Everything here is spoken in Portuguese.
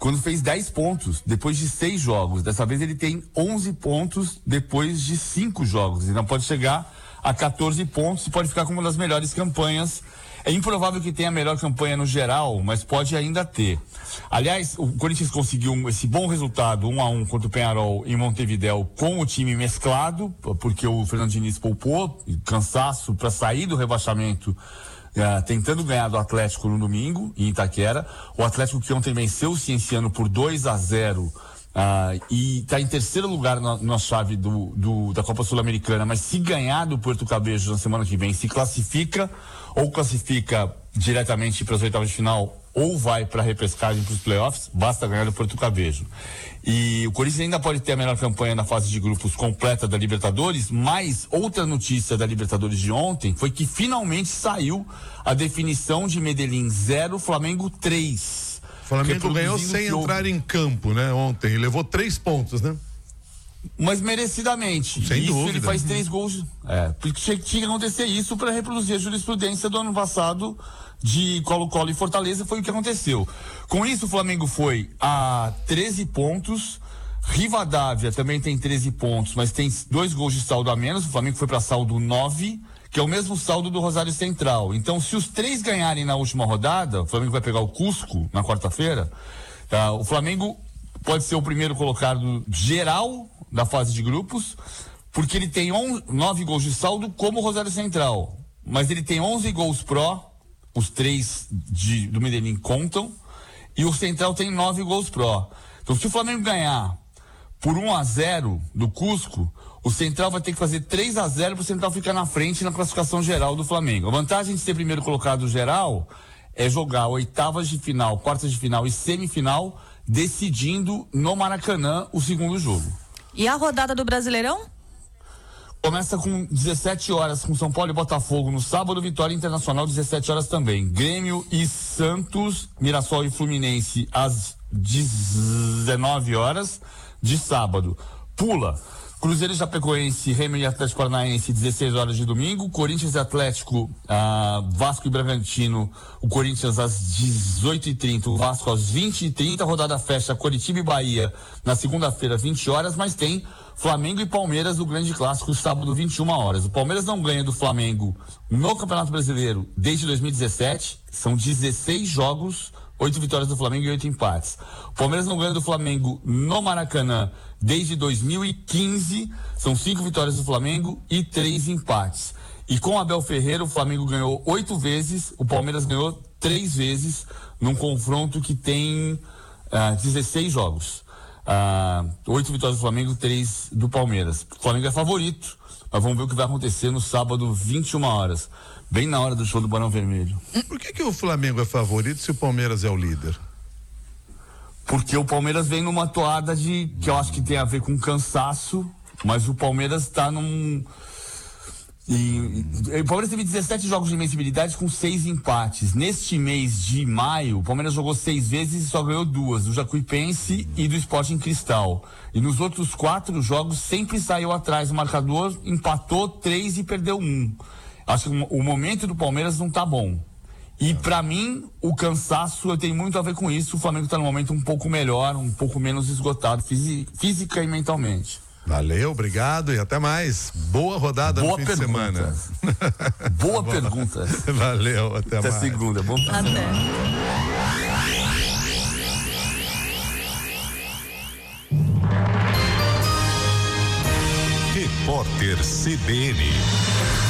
quando fez 10 pontos depois de 6 jogos. Dessa vez ele tem 11 pontos depois de 5 jogos. Então pode chegar a 14 pontos e pode ficar com uma das melhores campanhas. É improvável que tenha a melhor campanha no geral, mas pode ainda ter. Aliás, o Corinthians conseguiu esse bom resultado 1-1 contra o Peñarol em Montevidéu com o time mesclado, porque o Fernando Diniz poupou, cansaço para sair do rebaixamento, tentando ganhar do Atlético no domingo em Itaquera. O Atlético que ontem venceu o Cienciano por 2-0 e está em terceiro lugar na chave da Copa Sul-Americana, mas se ganhar do Puerto Cabello na semana que vem, se classifica ou classifica diretamente para as oitavas de final ou vai para a repescagem para os playoffs, basta ganhar do Puerto Cabello. E o Corinthians ainda pode ter a melhor campanha na fase de grupos completa da Libertadores, mas outra notícia da Libertadores de ontem foi que finalmente saiu a definição de Medellín 0, Flamengo 3. O Flamengo ganhou sem entrar em campo, né, ontem, e levou 3 pontos, né? Mas merecidamente. Sem dúvida. Ele faz 3 gols. Porque tinha que acontecer isso para reproduzir a jurisprudência do ano passado de Colo-Colo e Fortaleza, foi o que aconteceu. Com isso, o Flamengo foi a 13 pontos. Rivadavia também tem 13 pontos, mas tem 2 gols de saldo a menos. O Flamengo foi para saldo 9, que é o mesmo saldo do Rosário Central. Então, se os 3 ganharem na última rodada, o Flamengo vai pegar o Cusco na quarta-feira. O Flamengo pode ser o primeiro colocado geral da fase de grupos, porque ele tem 9 gols de saldo como o Rosário Central, mas ele tem 11 gols pró, os 3 do Medellín contam, e o Central tem 9 gols pró. Então, se o Flamengo ganhar por 1-0 do Cusco, o Central vai ter que fazer 3-0 para o Central ficar na frente na classificação geral do Flamengo. A vantagem de ser primeiro colocado geral é jogar oitavas de final, quartas de final e semifinal, decidindo no Maracanã o segundo jogo. E a rodada do Brasileirão? Começa com 17 horas com São Paulo e Botafogo no sábado, Vitória Internacional 17 horas também. Grêmio e Santos, Mirassol e Fluminense às 19 horas de sábado. Pula Cruzeiro e Chapecoense, Remo e Atlético Paranaense 16 horas de domingo. Corinthians e Atlético, Vasco e Bragantino, o Corinthians às 18h30, o Vasco às 20h30. Rodada fecha Coritiba e Bahia na segunda-feira 20 horas, mas tem Flamengo e Palmeiras, o grande clássico, sábado 21 horas. O Palmeiras não ganha do Flamengo no Campeonato Brasileiro desde 2017, são 16 jogos, 8 vitórias do Flamengo e 8 empates. O Palmeiras não ganha do Flamengo no Maracanã desde 2015, são 5 vitórias do Flamengo e 3 empates. E com Abel Ferreira, o Flamengo ganhou 8 vezes, o Palmeiras ganhou 3 vezes, num confronto que tem 16 jogos. 8 vitórias do Flamengo, 3 do Palmeiras. O Flamengo é favorito, mas vamos ver o que vai acontecer no sábado, 21 horas. Bem na hora do show do Barão Vermelho. Por que o Flamengo é favorito se o Palmeiras é o líder? Porque o Palmeiras vem numa toada que eu acho que tem a ver com cansaço, mas o Palmeiras está num... o Palmeiras teve 17 jogos de invencibilidade com 6 empates. Neste mês de maio, o Palmeiras jogou 6 vezes e só ganhou 2, do Jacuipense e do Sporting Cristal. E nos outros 4 jogos sempre saiu atrás do marcador, empatou 3 e perdeu 1. Acho que o momento do Palmeiras não tá bom. E pra mim, o cansaço tem muito a ver com isso. O Flamengo tá num momento um pouco melhor, um pouco menos esgotado, física e mentalmente. Valeu, obrigado e até mais. Boa rodada no fim de semana. Boa pergunta. Valeu, até mais. Até segunda. Bom Até. Repórter CBN.